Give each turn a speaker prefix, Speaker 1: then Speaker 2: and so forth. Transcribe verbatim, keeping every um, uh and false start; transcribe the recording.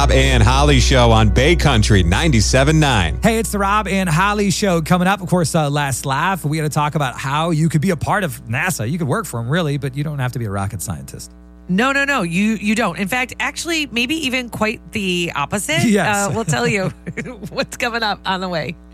Speaker 1: Rob and Holly Show on Bay Country ninety-seven point nine.
Speaker 2: Hey, it's the Rob and Holly Show coming up. Of course, uh, last laugh, we got to talk about how you could be a part of NASA. You could work for them, really, but you don't have to be a rocket scientist.
Speaker 3: No, no, no. You you don't. In fact, actually, maybe even quite the opposite.
Speaker 2: Yes.
Speaker 3: Uh, we'll tell you what's coming up on the way.